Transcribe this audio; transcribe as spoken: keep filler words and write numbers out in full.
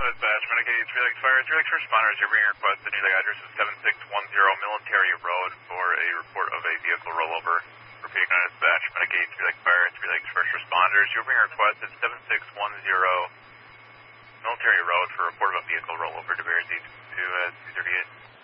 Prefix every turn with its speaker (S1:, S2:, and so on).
S1: Dispatch, Medicaid, three Lakes Fire, three Lakes responders. You're being requested. The address is seven six one zero Military Road for a report of a vehicle rollover. Repeating on dispatch, Medicaid, three Lakes Fire, three Lakes first responders. You're being requested seven six one zero Military Road for a report of a vehicle rollover to Bears to uh, two thirty-eight.